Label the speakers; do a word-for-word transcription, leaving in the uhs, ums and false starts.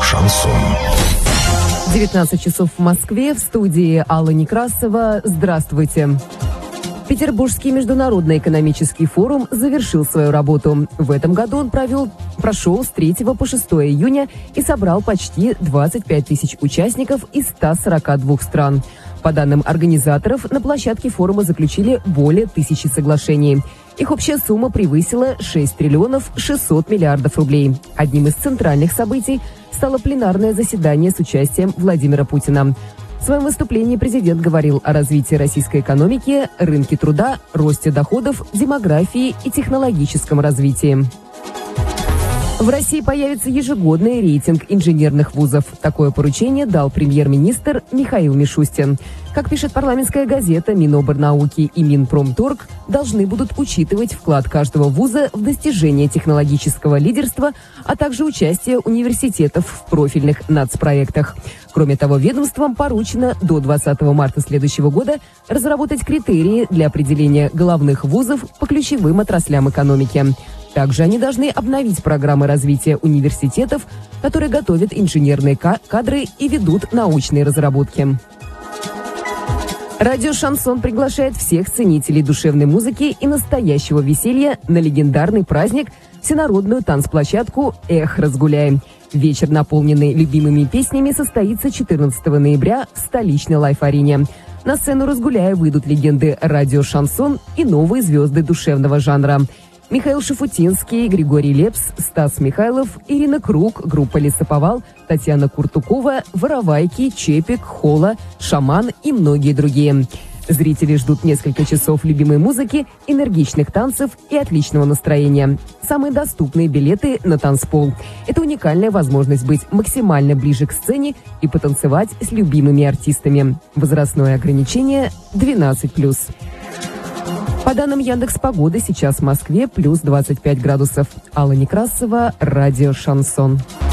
Speaker 1: Шансон.
Speaker 2: девятнадцать часов в Москве, в студии Алла Некрасова. Здравствуйте. Петербургский международный экономический форум завершил свою работу. В этом году он провел, прошел с третьего по шестое июня и собрал почти двадцать пять тысяч участников из ста сорока двух стран. По данным организаторов, на площадке форума заключили более тысячи соглашений. Их общая сумма превысила шесть триллионов шестьсот миллиардов рублей. Одним из центральных событий стало пленарное заседание с участием Владимира Путина. В своем выступлении президент говорил о развитии российской экономики, рынке труда, росте доходов, демографии и технологическом развитии. В России появится ежегодный рейтинг инженерных вузов. Такое поручение дал премьер-министр Михаил Мишустин. Как пишет парламентская газета, Миноборнауки и Минпромторг должны будут учитывать вклад каждого вуза в достижение технологического лидерства, а также участие университетов в профильных нацпроектах. Кроме того, ведомствам поручено до двадцатого марта следующего года разработать критерии для определения главных вузов по ключевым отраслям экономики. Также они должны обновить программы развития университетов, которые готовят инженерные кадры и ведут научные разработки. Радио «Шансон» приглашает всех ценителей душевной музыки и настоящего веселья на легендарный праздник – всенародную танцплощадку «Эх, разгуляем». Вечер, наполненный любимыми песнями, состоится четырнадцатого ноября в столичной лайф-арене. На сцену «Разгуляя» выйдут легенды радио «Шансон» и новые звезды душевного жанра. Михаил Шафутинский, Григорий Лепс, Стас Михайлов, Ирина Круг, группа «Лесоповал», Татьяна Куртукова, Воровайки, Чепик, Хола, Шаман и многие другие. Зрители ждут несколько часов любимой музыки, энергичных танцев и отличного настроения. Самые доступные билеты на танцпол. Это уникальная возможность быть максимально ближе к сцене и потанцевать с любимыми артистами. Возрастное ограничение двенадцать плюс. По данным Яндекс.Погоды, сейчас в Москве плюс двадцать пять градусов. Алла Некрасова, радио «Шансон».